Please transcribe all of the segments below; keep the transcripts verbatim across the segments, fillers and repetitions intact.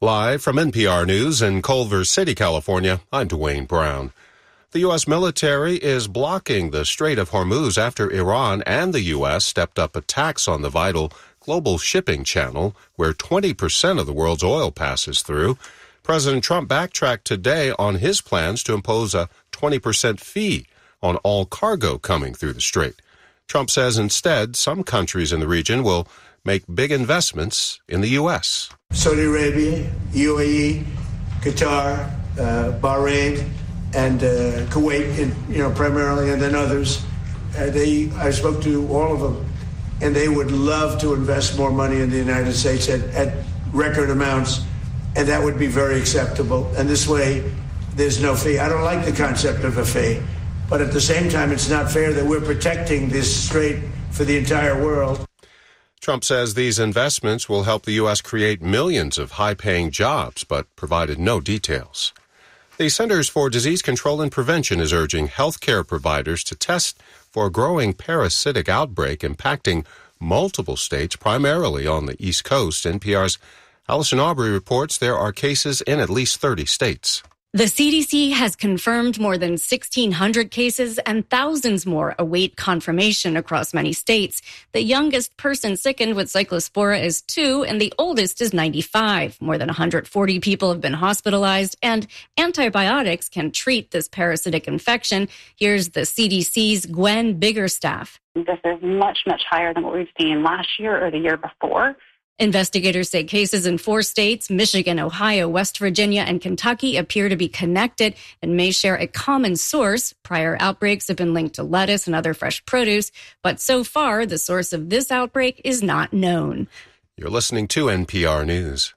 Live from N P R News in Culver City, California, I'm Dwayne Brown. The U S military is blocking the Strait of Hormuz after Iran and the U S stepped up attacks on the vital global shipping channel where twenty percent of the world's oil passes through. President Trump backtracked today on his plans to impose a twenty percent fee on all cargo coming through the strait. Trump says instead some countries in the region will make big investments in the U S. Saudi Arabia, U A E, Qatar, uh, Bahrain, and uh, Kuwait, in, you know, primarily, and then others. Uh, they, I spoke to all of them, and they would love to invest more money in the United States at, at record amounts, and that would be very acceptable. And this way, there's no fee. I don't like the concept of a fee, but at the same time, it's not fair that we're protecting this strait for the entire world. Trump says these investments will help the U S create millions of high-paying jobs, but provided no details. The Centers for Disease Control and Prevention is urging healthcare providers to test for a growing parasitic outbreak impacting multiple states, primarily on the East Coast. N P R's Allison Aubrey reports there are cases in at least thirty states. The C D C has confirmed more than sixteen hundred cases and thousands more await confirmation across many states. The youngest person sickened with Cyclospora is two, and the oldest is ninety-five. More than one hundred forty people have been hospitalized, and antibiotics can treat this parasitic infection. Here's the C D C's Gwen Biggerstaff. This is much, much higher than what we've seen last year or the year before. Investigators say cases in four states, Michigan, Ohio, West Virginia, and Kentucky, appear to be connected and may share a common source. Prior outbreaks have been linked to lettuce and other fresh produce, but so far, the source of this outbreak is not known. You're listening to N P R News.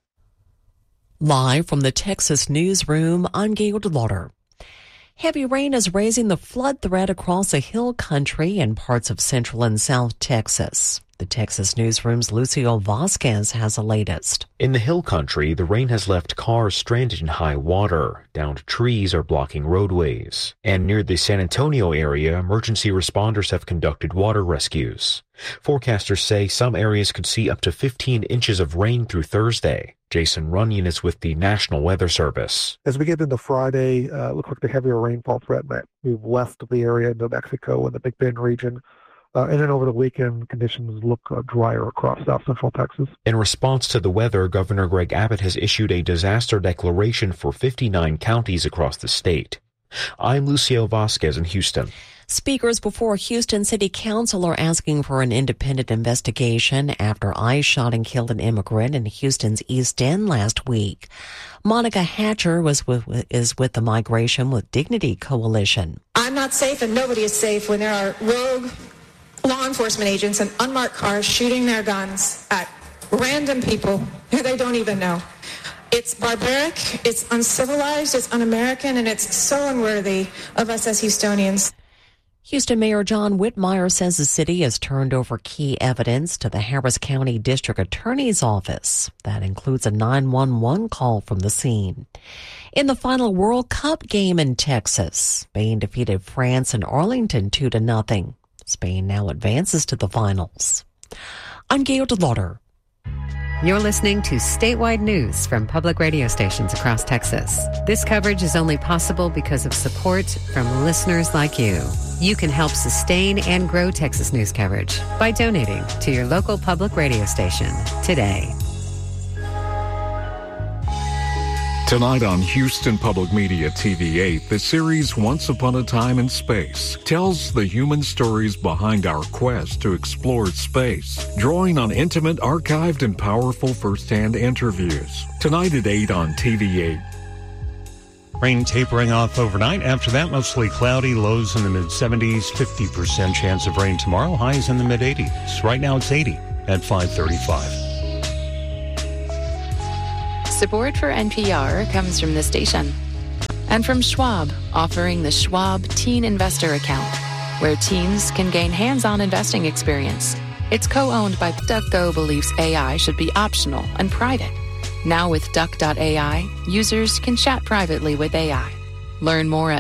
Live from the Texas newsroom, I'm Gail DeLauder. Heavy rain is raising the flood threat across the hill country in parts of central and south Texas. The Texas newsroom's Lucio Vasquez has the latest. In the hill country, the rain has left cars stranded in high water. Downed trees are blocking roadways. And near the San Antonio area, emergency responders have conducted water rescues. Forecasters say some areas could see up to fifteen inches of rain through Thursday. Jason Runyon is with the National Weather Service. As we get into Friday, uh, it looks like the heavier rainfall threat might move west of the area into Mexico and the Big Bend region. Uh, and then over the weekend, conditions look uh, drier across south central Texas. In response to the weather, Governor Greg Abbott has issued a disaster declaration for fifty-nine counties across the state. I'm Lucio Vasquez in Houston. Speakers before Houston City Council are asking for an independent investigation after ICE shot and killed an immigrant in Houston's East End last week. Monica Hatcher was with, is with the Migration with Dignity Coalition. I'm not safe and nobody is safe when there are rogue law enforcement agents in unmarked cars shooting their guns at random people who they don't even know. It's barbaric, it's uncivilized, it's un-American, and it's so unworthy of us as Houstonians. Houston Mayor John Whitmire says the city has turned over key evidence to the Harris County District Attorney's Office. That includes a nine one one call from the scene. In the final World Cup game in Texas, Spain defeated France in Arlington two to nothing. Spain now advances to the finals. I'm Gail DeLauder. You're listening to statewide news from public radio stations across Texas. This coverage is only possible because of support from listeners like you. You can help sustain and grow Texas news coverage by donating to your local public radio station today. Tonight on Houston Public Media T V eight, the series Once Upon a Time in Space tells the human stories behind our quest to explore space, drawing on intimate, archived, and powerful first-hand interviews. Tonight at eight on T V eight. Rain tapering off overnight. After that, mostly cloudy, lows in the mid-seventies, fifty percent chance of rain tomorrow, highs in the mid-eighties. Right now it's eighty at five thirty-five. Support for N P R comes from the station and from Schwab, offering the Schwab Teen Investor Account, where teens can gain hands-on investing experience. It's co-owned by DuckDo believes A I should be optional and private. Now with Duck dot A I, users can chat privately with A I. Learn more at